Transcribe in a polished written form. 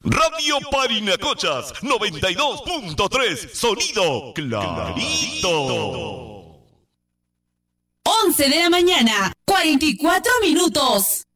Radio Parinacochas 92.3, sonido clarito. 11 de la mañana, 44 minutos.